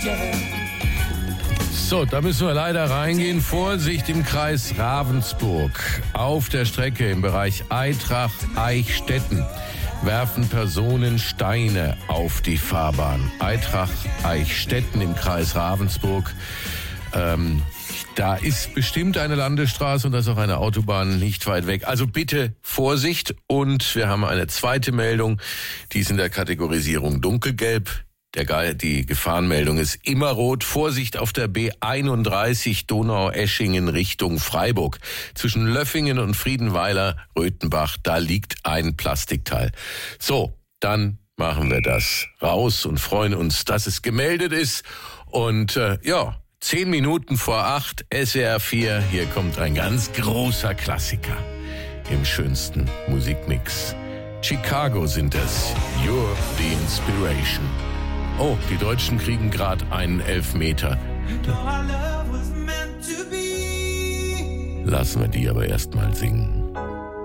So, da müssen wir leider reingehen. Vorsicht im Kreis Ravensburg. Auf der Strecke im Bereich Aitrach-Eichstätten werfen Personen Steine auf die Fahrbahn. Aitrach-Eichstätten im Kreis Ravensburg. Da ist bestimmt eine Landesstraße und da ist auch eine Autobahn nicht weit weg. Also bitte Vorsicht. Und wir haben eine zweite Meldung, die ist in der Kategorisierung dunkelgelb. Die Gefahrenmeldung ist immer rot. Vorsicht auf der B31 Donaueschingen Richtung Freiburg. Zwischen Löffingen und Friedenweiler, Röthenbach, da liegt ein Plastikteil. So, dann machen wir das raus und freuen uns, dass es gemeldet ist. Und 10 Minuten vor 8, SWR 4, hier kommt ein ganz großer Klassiker im schönsten Musikmix. Chicago sind es, You're the Inspiration. Oh, die Deutschen kriegen gerade einen Elfmeter. Lassen wir die aber erst mal singen.